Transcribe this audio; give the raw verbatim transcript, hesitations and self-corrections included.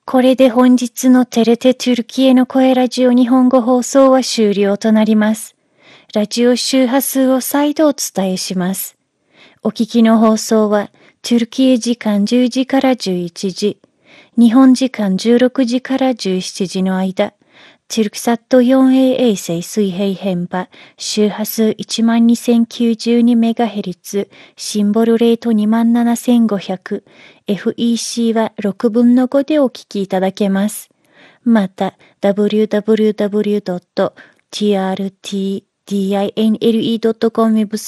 これで本日のテレテトゥルキエの声ラジオ日本語放送は終了となります。ラジオ周波数を再度お伝えします。お聞きの放送は、トゥルキエ時間じゅうじからじゅういちじ、日本時間じゅうろくじからじゅうしちじの間、トゥルクサット フォーエー 衛星水平変波、周波数 いちまんにせんきゅうじゅうにメガヘルツ、シンボルレート にまんななせんごひゃく、エフイーシー はろくぶんのごでお聞きいただけます。また、ダブリューダブリューダブリュードット ティーアールティーディーアイエヌエルイードットコム ウェブサイト